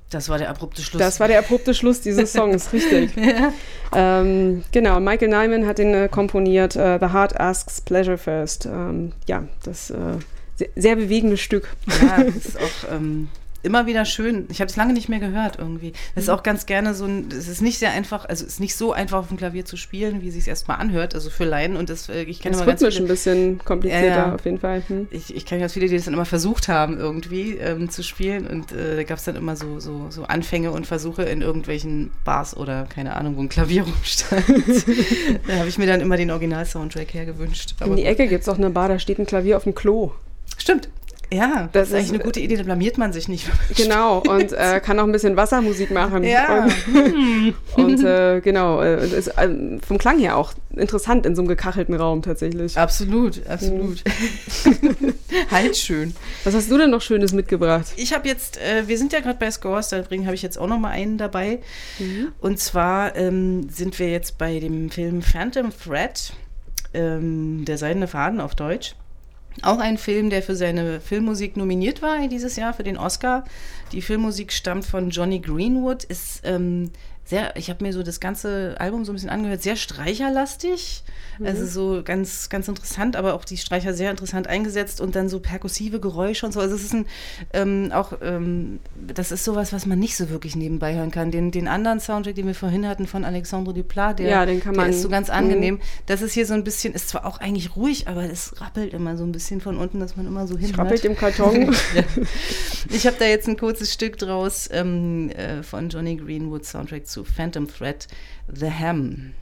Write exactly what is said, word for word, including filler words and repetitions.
Das war der abrupte Schluss. Das war der abrupte Schluss dieses Songs, richtig. Ja. Ähm, genau, Michael Nyman hat den äh, komponiert, äh, The Heart Asks Pleasure First. Ähm, ja, das äh, sehr, sehr bewegendes Stück. Ja, das ist auch ähm, immer wieder schön. Ich habe es lange nicht mehr gehört irgendwie. Das ist auch ganz gerne so ein, es ist nicht sehr einfach, also es ist nicht so einfach auf dem Klavier zu spielen, wie es sich erstmal anhört, also für Laien. Und das, ich kenne das immer ganz viele, ein bisschen komplizierter äh, ja. auf jeden Fall. Hm. Ich, ich kenne ganz viele, die das dann immer versucht haben, irgendwie ähm, zu spielen. Und äh, da gab es dann immer so, so, so Anfänge und Versuche in irgendwelchen Bars oder keine Ahnung, wo ein Klavier rumstand. Da habe ich mir dann immer den Original-Soundtrack hergewünscht. In die Ecke gibt es auch eine Bar, da steht ein Klavier auf dem Klo. Stimmt. Ja, das, das ist eigentlich eine gute Idee, da blamiert man sich nicht. Genau, und äh, kann auch ein bisschen Wassermusik machen. Ja. Und, und äh, genau, äh, ist äh, vom Klang her auch interessant in so einem gekachelten Raum tatsächlich. Absolut, absolut. Mhm. Halt schön. Was hast du denn noch Schönes mitgebracht? Ich habe jetzt, äh, wir sind ja gerade bei Scores, deswegen habe ich jetzt auch noch mal einen dabei. Mhm. Und zwar ähm, sind wir jetzt bei dem Film Phantom Thread, ähm, der Seidene Faden auf Deutsch. Auch ein Film, der für seine Filmmusik nominiert war dieses Jahr für den Oscar. Die Filmmusik stammt von Jonny Greenwood, ist ähm, sehr, ich habe mir so das ganze Album so ein bisschen angehört, sehr streicherlastig, mhm. also so ganz, ganz interessant, aber auch die Streicher sehr interessant eingesetzt und dann so perkussive Geräusche und so. Also es ist ein, ähm, auch, ähm, das ist sowas, was man nicht so wirklich nebenbei hören kann. Den, den anderen Soundtrack, den wir vorhin hatten von Alexandre Duplat, der, ja, den kann man, der ist so ganz angenehm. Mhm. Das ist hier so ein bisschen, ist zwar auch eigentlich ruhig, aber es rappelt immer so ein bisschen von unten, dass man immer so hinhört. Es rappelt im Karton. Ja. Ich habe da jetzt ein kurzes Stück draus ähm, äh, von Jonny Greenwood Soundtrack zu Phantom Thread, The Ham.